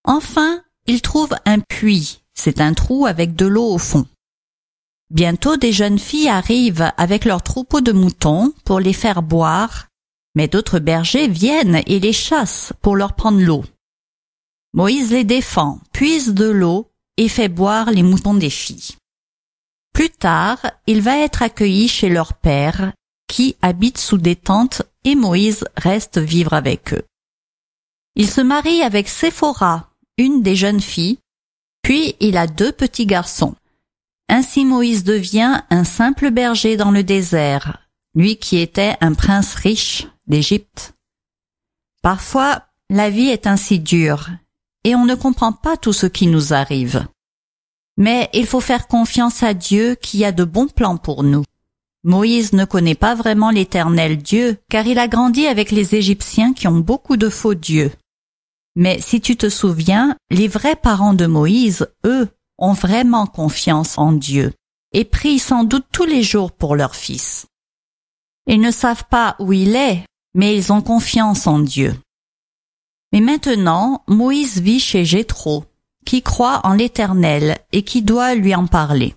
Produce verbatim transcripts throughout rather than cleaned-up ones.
Enfin, il trouve un puits, c'est un trou avec de l'eau au fond. Bientôt des jeunes filles arrivent avec leurs troupeaux de moutons pour les faire boire, mais d'autres bergers viennent et les chassent pour leur prendre l'eau. Moïse les défend, puise de l'eau et fait boire les moutons des filles. Plus tard, il va être accueilli chez leur père, qui habite sous des tentes, et Moïse reste vivre avec eux. Il se marie avec Séphora, une des jeunes filles, puis il a deux petits garçons. Ainsi Moïse devient un simple berger dans le désert, lui qui était un prince riche d'Égypte. Parfois, la vie est ainsi dure, et on ne comprend pas tout ce qui nous arrive. Mais il faut faire confiance à Dieu qui a de bons plans pour nous. Moïse ne connaît pas vraiment l'Éternel Dieu, car il a grandi avec les Égyptiens qui ont beaucoup de faux dieux. Mais si tu te souviens, les vrais parents de Moïse, eux, ont vraiment confiance en Dieu et prient sans doute tous les jours pour leur fils. Ils ne savent pas où il est, mais ils ont confiance en Dieu. Mais maintenant, Moïse vit chez Jéthro, qui croit en l'Éternel et qui doit lui en parler.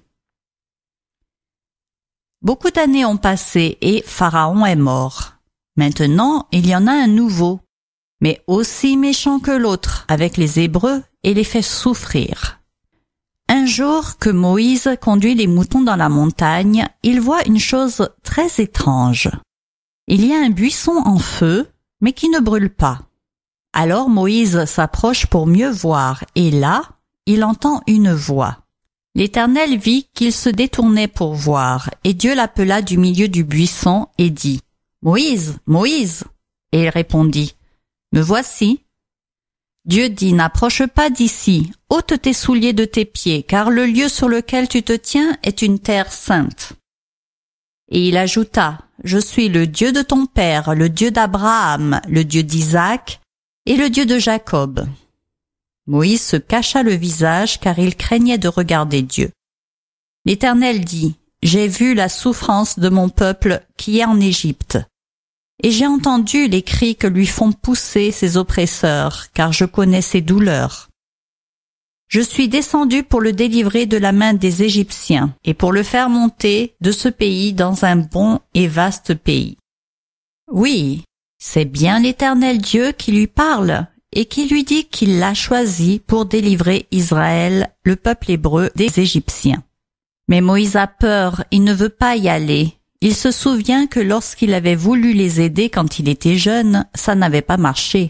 Beaucoup d'années ont passé et Pharaon est mort. Maintenant, il y en a un nouveau, mais aussi méchant que l'autre avec les Hébreux et les fait souffrir. Un jour que Moïse conduit les moutons dans la montagne, il voit une chose très étrange. Il y a un buisson en feu, mais qui ne brûle pas. Alors Moïse s'approche pour mieux voir, et là, il entend une voix. L'Éternel vit qu'il se détournait pour voir, et Dieu l'appela du milieu du buisson et dit « Moïse, Moïse !» Et il répondit « Me voici !» Dieu dit « N'approche pas d'ici, ôte tes souliers de tes pieds, car le lieu sur lequel tu te tiens est une terre sainte. » Et il ajouta « Je suis le Dieu de ton père, le Dieu d'Abraham, le Dieu d'Isaac et le Dieu de Jacob. » Moïse se cacha le visage car il craignait de regarder Dieu. L'Éternel dit « J'ai vu la souffrance de mon peuple qui est en Égypte. Et j'ai entendu les cris que lui font pousser ses oppresseurs, car je connais ses douleurs. Je suis descendu pour le délivrer de la main des Égyptiens et pour le faire monter de ce pays dans un bon et vaste pays. » Oui, c'est bien l'Éternel Dieu qui lui parle et qui lui dit qu'il l'a choisi pour délivrer Israël, le peuple hébreu, des Égyptiens. Mais Moïse a peur, il ne veut pas y aller. Il se souvient que lorsqu'il avait voulu les aider quand il était jeune, ça n'avait pas marché.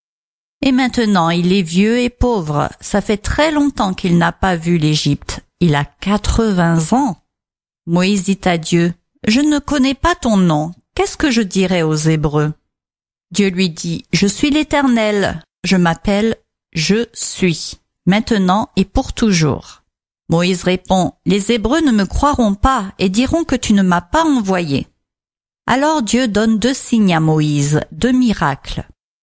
Et maintenant, il est vieux et pauvre. Ça fait très longtemps qu'il n'a pas vu l'Égypte. Il a quatre-vingts ans. Moïse dit à Dieu, « Je ne connais pas ton nom. Qu'est-ce que je dirai aux Hébreux ?» Dieu lui dit, « Je suis l'Éternel. Je m'appelle Je suis, maintenant et pour toujours. » Moïse répond, « Les Hébreux ne me croiront pas et diront que tu ne m'as pas envoyé. » Alors Dieu donne deux signes à Moïse, deux miracles.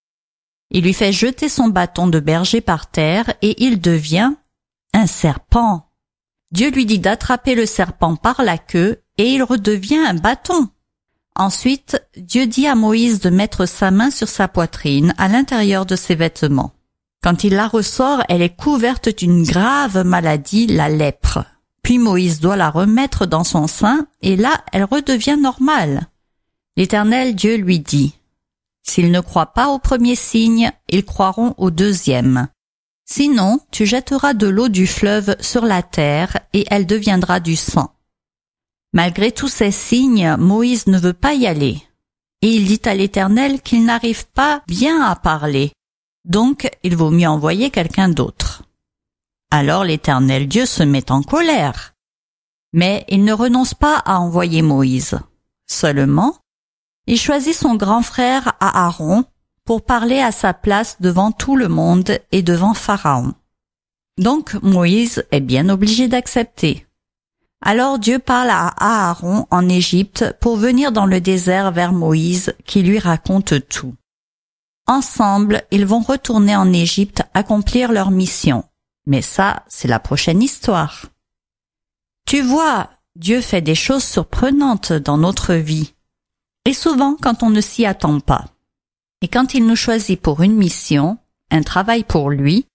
Il lui fait jeter son bâton de berger par terre et il devient un serpent. Dieu lui dit d'attraper le serpent par la queue et il redevient un bâton. Ensuite, Dieu dit à Moïse de mettre sa main sur sa poitrine à l'intérieur de ses vêtements. Quand il la ressort, elle est couverte d'une grave maladie, la lèpre. Puis Moïse doit la remettre dans son sein et là, elle redevient normale. L'Éternel Dieu lui dit, « S'ils ne croient pas au premier signe, ils croiront au deuxième. Sinon, tu jetteras de l'eau du fleuve sur la terre et elle deviendra du sang. » Malgré tous ces signes, Moïse ne veut pas y aller. Et il dit à l'Éternel qu'il n'arrive pas bien à parler. Donc, il vaut mieux envoyer quelqu'un d'autre. Alors l'Éternel Dieu se met en colère. Mais il ne renonce pas à envoyer Moïse. Seulement, il choisit son grand frère Aaron pour parler à sa place devant tout le monde et devant Pharaon. Donc Moïse est bien obligé d'accepter. Alors Dieu parle à Aaron en Égypte pour venir dans le désert vers Moïse qui lui raconte tout. Ensemble, ils vont retourner en Égypte accomplir leur mission. Mais ça, c'est la prochaine histoire. Tu vois, Dieu fait des choses surprenantes dans notre vie. Et souvent quand on ne s'y attend pas. Et quand il nous choisit pour une mission, un travail pour lui,